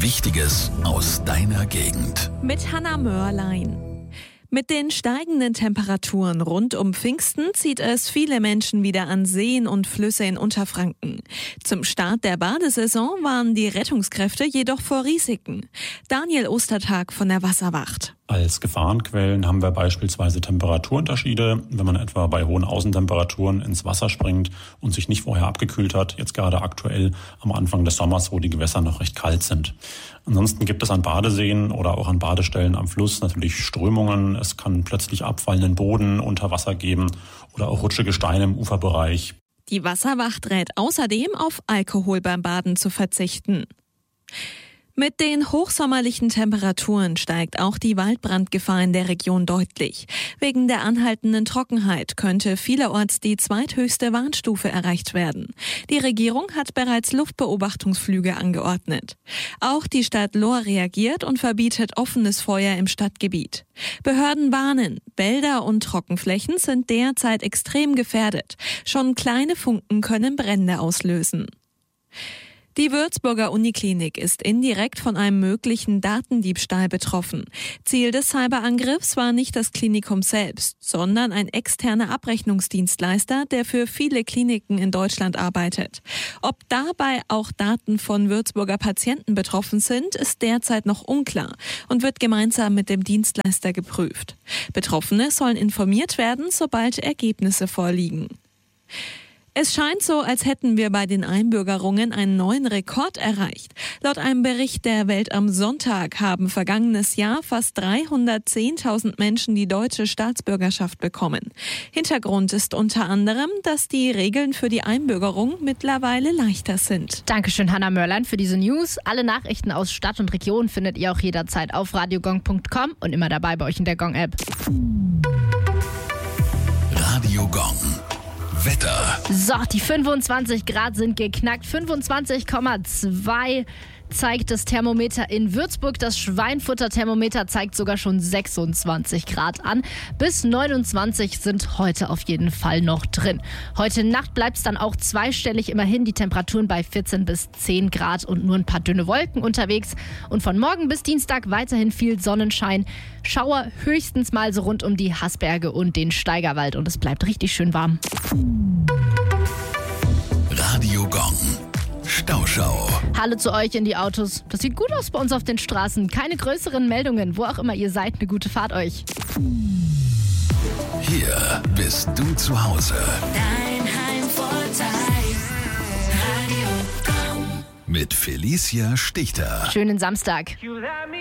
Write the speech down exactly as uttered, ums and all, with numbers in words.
Wichtiges aus deiner Gegend. Mit Hannah Mörlein. Mit den steigenden Temperaturen rund um Pfingsten zieht es viele Menschen wieder an Seen und Flüsse in Unterfranken. Zum Start der Badesaison warnen die Rettungskräfte jedoch vor Risiken. Daniel Ostertag von der Wasserwacht. Als Gefahrenquellen haben wir beispielsweise Temperaturunterschiede, wenn man etwa bei hohen Außentemperaturen ins Wasser springt und sich nicht vorher abgekühlt hat, jetzt gerade aktuell am Anfang des Sommers, wo die Gewässer noch recht kalt sind. Ansonsten gibt es an Badeseen oder auch an Badestellen am Fluss natürlich Strömungen. Es kann plötzlich abfallenden Boden unter Wasser geben oder auch rutschige Steine im Uferbereich. Die Wasserwacht rät außerdem, auf Alkohol beim Baden zu verzichten. Mit den hochsommerlichen Temperaturen steigt auch die Waldbrandgefahr in der Region deutlich. Wegen der anhaltenden Trockenheit könnte vielerorts die zweithöchste Warnstufe erreicht werden. Die Regierung hat bereits Luftbeobachtungsflüge angeordnet. Auch die Stadt Lohr reagiert und verbietet offenes Feuer im Stadtgebiet. Behörden warnen, Wälder und Trockenflächen sind derzeit extrem gefährdet. Schon kleine Funken können Brände auslösen. Die Würzburger Uniklinik ist indirekt von einem möglichen Datendiebstahl betroffen. Ziel des Cyberangriffs war nicht das Klinikum selbst, sondern ein externer Abrechnungsdienstleister, der für viele Kliniken in Deutschland arbeitet. Ob dabei auch Daten von Würzburger Patienten betroffen sind, ist derzeit noch unklar und wird gemeinsam mit dem Dienstleister geprüft. Betroffene sollen informiert werden, sobald Ergebnisse vorliegen. Es scheint so, als hätten wir bei den Einbürgerungen einen neuen Rekord erreicht. Laut einem Bericht der Welt am Sonntag haben vergangenes Jahr fast dreihundertzehntausend Menschen die deutsche Staatsbürgerschaft bekommen. Hintergrund ist unter anderem, dass die Regeln für die Einbürgerung mittlerweile leichter sind. Dankeschön, Hannah Mörlein, für diese News. Alle Nachrichten aus Stadt und Region findet ihr auch jederzeit auf radiogong punkt com und immer dabei bei euch in der Gong-App. Radio Gong. Wetter. So, die fünfundzwanzig Grad sind geknackt. fünfundzwanzig Komma zwei zeigt das Thermometer in Würzburg. Das Schweinfurter Thermometer zeigt sogar schon sechsundzwanzig Grad an. Bis neunundzwanzig sind heute auf jeden Fall noch drin. Heute Nacht bleibt es dann auch zweistellig, immerhin die Temperaturen bei vierzehn bis zehn Grad und nur ein paar dünne Wolken unterwegs. Und von morgen bis Dienstag weiterhin viel Sonnenschein. Schauer höchstens mal so rund um die Haßberge und den Steigerwald. Und es bleibt richtig schön warm. Radio Gong. Stauschau. Hallo zu euch in die Autos. Das sieht gut aus bei uns auf den Straßen. Keine größeren Meldungen. Wo auch immer ihr seid, eine gute Fahrt euch. Hier bist du zu Hause. Dein Heimvorteil. Radio Gong. Mit Felicia Stichter. Schönen Samstag.